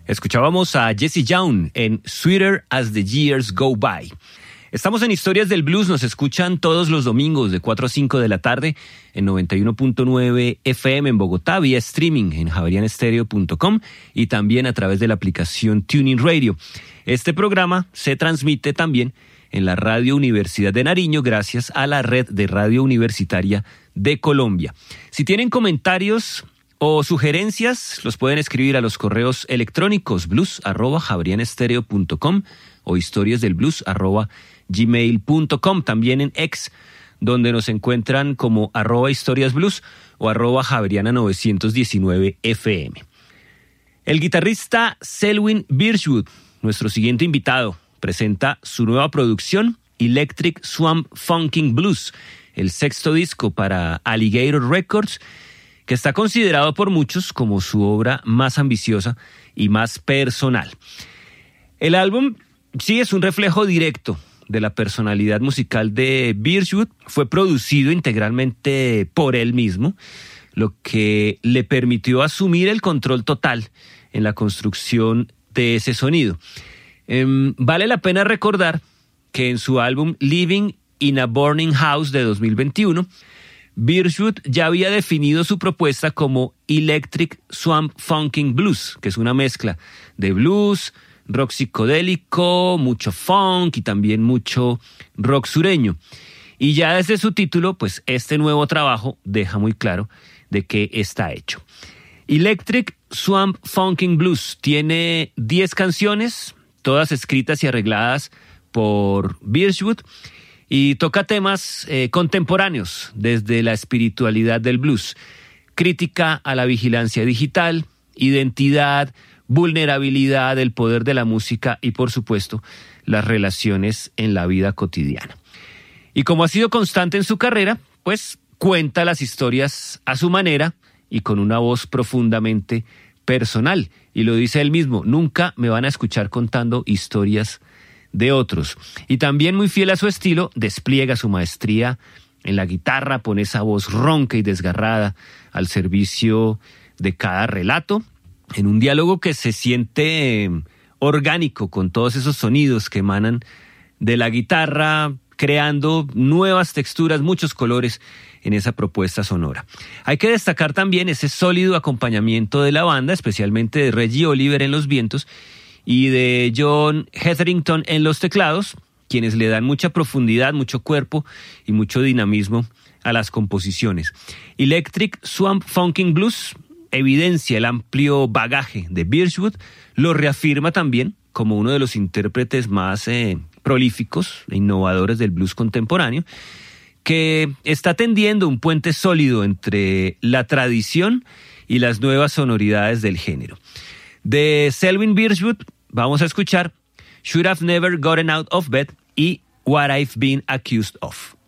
Escuchábamos a Jesse Young en Sweeter as the Years Go By. Estamos en Historias del Blues, nos escuchan todos los domingos de 4 a 5 de la tarde en 91.9 FM en Bogotá, vía streaming en javerianestereo.com y también a través de la aplicación TuneIn Radio. Este programa se transmite también en la Radio Universidad de Nariño gracias a la red de Radio Universitaria de Colombia. Si tienen comentarios o sugerencias, los pueden escribir a los correos electrónicos blues@javerianestereo.com o historiasdelblues@gmail.com, también en X, donde nos encuentran como @historiasblues o @javeriana919fm. El guitarrista Selwyn Birchwood, nuestro siguiente invitado, presenta su nueva producción Electric Swamp Funkin' Blues, el sexto disco para Alligator Records, que está considerado por muchos como su obra más ambiciosa y más personal. El álbum sí es un reflejo directo de la personalidad musical de Birchwood. Fue producido integralmente por él mismo, lo que le permitió asumir el control total en la construcción de ese sonido. Vale la pena recordar que en su álbum Living in a Burning House de 2021, Birchwood ya había definido su propuesta como Electric Swamp Funkin' Blues, que es una mezcla de blues, rock psicodélico, mucho funk y también mucho rock sureño. Y ya desde su título, pues este nuevo trabajo deja muy claro de qué está hecho. Electric Swamp Funkin' Blues tiene 10 canciones, todas escritas y arregladas por Birchwood, y toca temas contemporáneos desde la espiritualidad del blues, crítica a la vigilancia digital, identidad, vulnerabilidad, el poder de la música y, por supuesto, las relaciones en la vida cotidiana. Y como ha sido constante en su carrera, pues cuenta las historias a su manera y con una voz profundamente personal. Y lo dice él mismo, nunca me van a escuchar contando historias de otros. Y también muy fiel a su estilo, despliega su maestría en la guitarra, pone esa voz ronca y desgarrada al servicio de cada relato, en un diálogo que se siente orgánico con todos esos sonidos que emanan de la guitarra, creando nuevas texturas, muchos colores en esa propuesta sonora. Hay que destacar también ese sólido acompañamiento de la banda, especialmente de Reggie Oliver en los vientos y de John Hetherington en los teclados, quienes le dan mucha profundidad, mucho cuerpo y mucho dinamismo a las composiciones. Electric Swamp Funkin' Blues evidencia el amplio bagaje de Birchwood, lo reafirma también como uno de los intérpretes más prolíficos e innovadores del blues contemporáneo, que está tendiendo un puente sólido entre la tradición y las nuevas sonoridades del género. De Selwyn Birchwood vamos a escuchar Should Have Never Gotten Out of Bed y What I've Been Accused of.